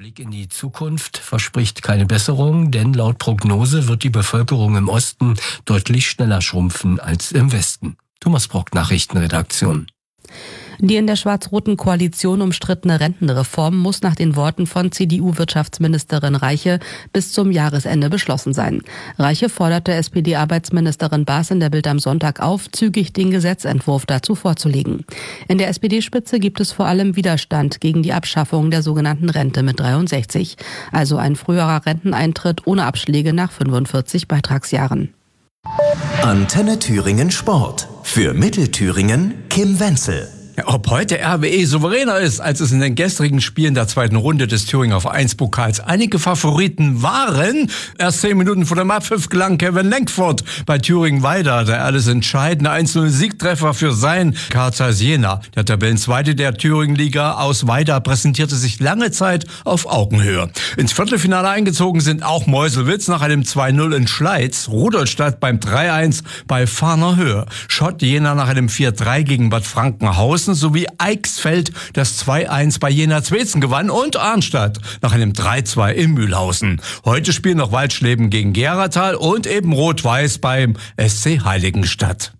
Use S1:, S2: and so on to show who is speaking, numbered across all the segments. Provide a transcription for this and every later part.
S1: Blick in die Zukunft verspricht keine Besserung, denn laut Prognose wird die Bevölkerung im Osten deutlich schneller schrumpfen als im Westen. Thomas Brock, Nachrichtenredaktion.
S2: Die in der schwarz-roten Koalition umstrittene Rentenreform muss nach den Worten von CDU-Wirtschaftsministerin Reiche bis zum Jahresende beschlossen sein. Reiche forderte SPD-Arbeitsministerin Baas in der Bild am Sonntag auf, zügig den Gesetzentwurf dazu vorzulegen. In der SPD-Spitze gibt es vor allem Widerstand gegen die Abschaffung der sogenannten Rente mit 63, also ein früherer Renteneintritt ohne Abschläge nach 45 Beitragsjahren.
S3: Antenne Thüringen Sport. Für Mittelthüringen Kim Wenzel.
S4: Ja, ob heute RWE souveräner ist, als es in den gestrigen Spielen der zweiten Runde des Thüringer Vereinspokals einige Favoriten waren. Erst 10 Minuten vor dem Abpfiff gelang Kevin Lenkford bei Thüringen weiter. Der alles entscheidende 1-0-Siegtreffer für sein Carl Zeiss Jena. Der Tabellenzweite der Thüringen-Liga aus Weida präsentierte sich lange Zeit auf Augenhöhe. Ins Viertelfinale eingezogen sind auch Meuselwitz nach einem 2-0 in Schleiz, Rudolstadt beim 3-1 bei Farner Höhe, Schott Jena nach einem 4-3 gegen Bad Frankenhausen sowie Eichsfeld das 2-1 bei Jena Zwetzen gewann und Arnstadt nach einem 3-2 in Mühlhausen. Heute spielen noch Waldschleben gegen Geratal und eben Rot-Weiß beim SC Heiligenstadt.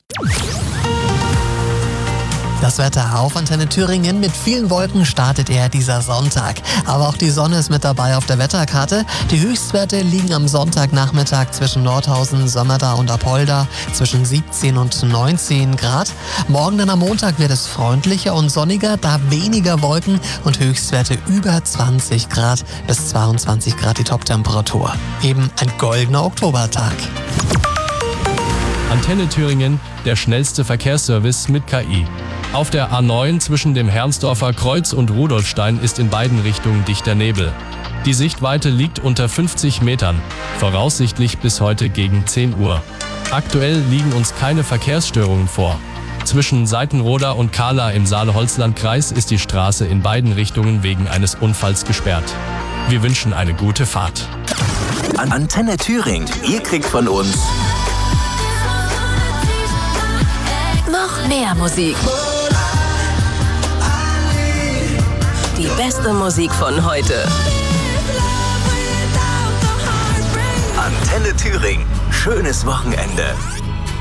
S5: Das Wetter auf Antenne Thüringen. Mit vielen Wolken startet dieser Sonntag. Aber auch die Sonne ist mit dabei auf der Wetterkarte. Die Höchstwerte liegen am Sonntagnachmittag zwischen Nordhausen, Sömmerda und Apolda zwischen 17 und 19 Grad. Morgen dann am Montag wird es freundlicher und sonniger, da weniger Wolken und Höchstwerte über 20 Grad bis 22 Grad die Toptemperatur. Eben ein goldener Oktobertag.
S6: Antenne Thüringen, der schnellste Verkehrsservice mit KI. Auf der A9 zwischen dem Hermsdorfer Kreuz und Rudolfstein ist in beiden Richtungen dichter Nebel. Die Sichtweite liegt unter 50 Metern, voraussichtlich bis heute gegen 10 Uhr. Aktuell liegen uns keine Verkehrsstörungen vor. Zwischen Seitenroda und Kahla im Saale-Holzland-Kreis ist die Straße in beiden Richtungen wegen eines Unfalls gesperrt. Wir wünschen eine gute Fahrt.
S3: Antenne Thüringen, ihr kriegt von uns
S7: noch mehr Musik. Die beste Musik von heute.
S3: Antenne Thüringen. Schönes Wochenende.